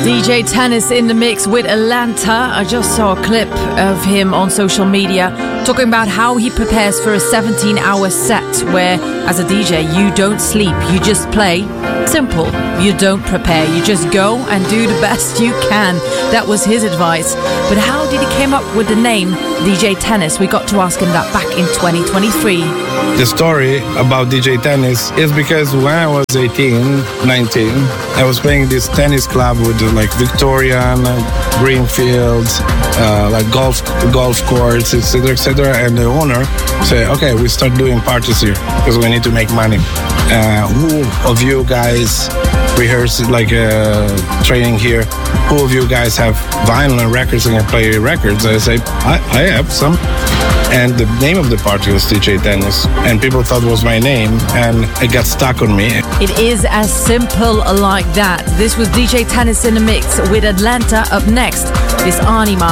DJ Tennis in the mix with Atlanta. I just saw a clip of him on social media talking about how he prepares for a 17-hour set where, as a DJ, you don't sleep, you just play. Simple. You don't prepare, you just go and do the best you can. That was his advice. But how did he come up with the name DJ Tennis? We got to ask him that back in 2023. The story about DJ Tennis is because when I was 18, 19, I was playing this tennis club with like Victorian, Greenfield, like golf courts, etc. And the owner said, okay, we start doing parties here because we need to make money. Who of you guys rehearse like training here? Who of you guys have vinyl and records and can play records? I say, I have some. And the name of the party was DJ Tennis. And people thought it was my name, and it got stuck on me. It is as simple like that. This was DJ Tennis in the mix with Atlanta. Up next is Anima.